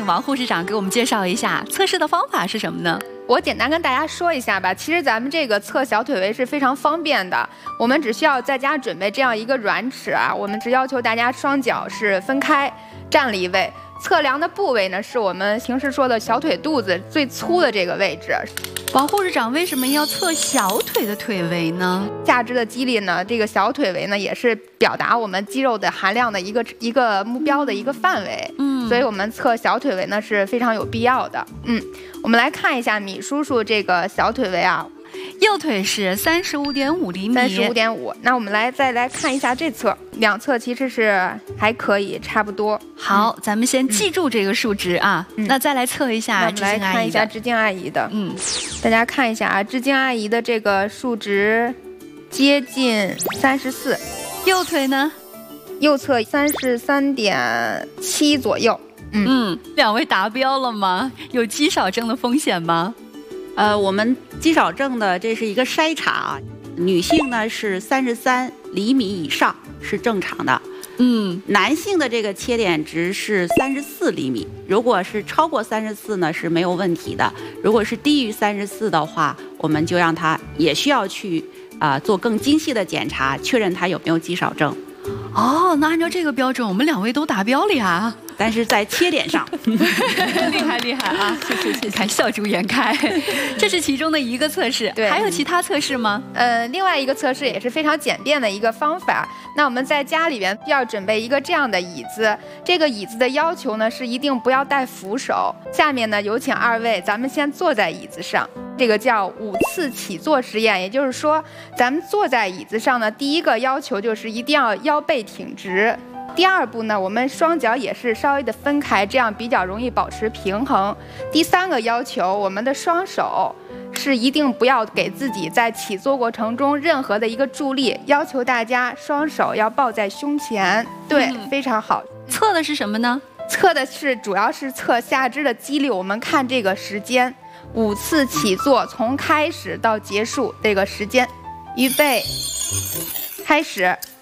王护士长给我们介绍一下测试的方法是什么呢？ 我简单跟大家说一下吧。其实咱们这个测小腿围是非常方便的，我们只需要在家准备这样一个软尺啊，我们只要求大家双脚是分开站立位。测量的部位呢，是我们平时说的小腿肚子最粗的这个位置。 王护士长为什么要测小腿的腿围呢？ 下肢的肌力呢，这个小腿围呢，也是表达我们肌肉的含量的一个目标的一个范围。所以我们测小腿围呢是非常有必要的。我们来看一下米叔叔这个小腿围啊。 右腿是35.5厘米 ，35.5。那我们再来看一下这侧，两侧其实是还可以，差不多。 好，咱们先记住这个数值啊。那再来测一下致敬阿姨的。我们来看一下致敬阿姨的。大家看一下啊，致敬阿姨的这个数值接近34。 右腿呢？ 右侧33.7左右。 两位达标了吗？有肌少症的风险吗？ 我们肌少症的这是一个筛查啊，女性呢是33厘米以上是正常的，男性的这个切点值是34厘米，如果是超过34呢是没有问题的，如果是低于34的话，我们就让他也需要去做更精细的检查，确认他有没有肌少症。 哦，那按照这个标准，我们两位都达标了呀。 但是在切点上， 厉害啊！谢，看笑逐颜开。这是其中的一个测试， 对， 还有其他测试吗？ 另外一个测试也是非常简便的一个方法。那我们在家里边要准备一个这样的椅子，这个椅子的要求呢是一定不要带扶手。下面呢，有请二位，咱们先坐在椅子上。这个叫5次起坐实验，也就是说，咱们坐在椅子上呢，第一个要求就是一定要腰背挺直。第二步呢，我们双脚也是稍微的分开，这样比较容易保持平衡。第三个要求，我们的双手是一定不要给自己在起坐过程中任何的一个助力，要求大家双手要抱在胸前。对，非常好。 测的是什么呢？ 测的是主要是测下肢的肌力。我们看这个时间，5次起坐从开始到结束这个时间，预备，开始。